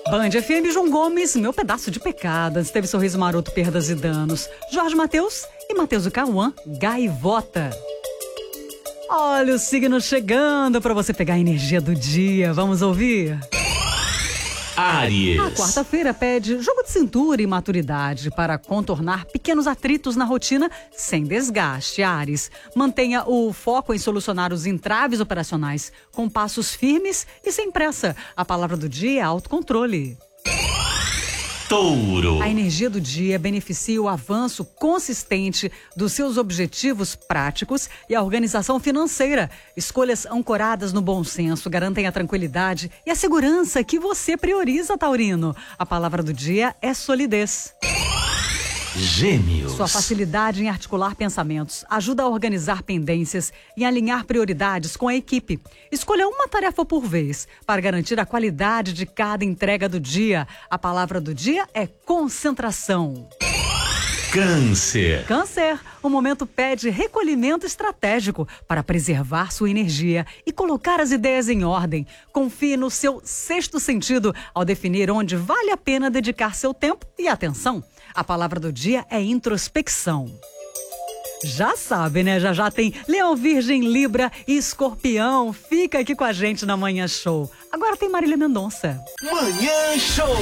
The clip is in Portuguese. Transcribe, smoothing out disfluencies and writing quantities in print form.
Band FM, João Gomes, Meu Pedaço de Pecado. Teve Sorriso Maroto, Perdas e Danos. Jorge Mateus e Mateus e Cauã, Gaivota. Olha o signo chegando para você pegar a energia do dia. Vamos ouvir? Áries. A quarta-feira pede jogo de cintura e maturidade para contornar pequenos atritos na rotina sem desgaste. Áries, mantenha o foco em solucionar os entraves operacionais com passos firmes e sem pressa. A palavra do dia é autocontrole. Touro. A energia do dia beneficia o avanço consistente dos seus objetivos práticos e a organização financeira. Escolhas ancoradas no bom senso garantem a tranquilidade e a segurança que você prioriza, taurino. A palavra do dia é solidez. Gêmeos. Sua facilidade em articular pensamentos ajuda a organizar pendências e alinhar prioridades com a equipe. Escolha uma tarefa por vez para garantir a qualidade de cada entrega do dia. A palavra do dia é concentração. Câncer. Câncer, o momento pede recolhimento estratégico para preservar sua energia e colocar as ideias em ordem. Confie no seu sexto sentido ao definir onde vale a pena dedicar seu tempo e atenção. A palavra do dia é introspecção. Já sabe, né? Já tem Leão, Virgem, Libra e Escorpião. Fica aqui com a gente na Manhã Show. Agora tem Marília Mendonça. Manhã Show.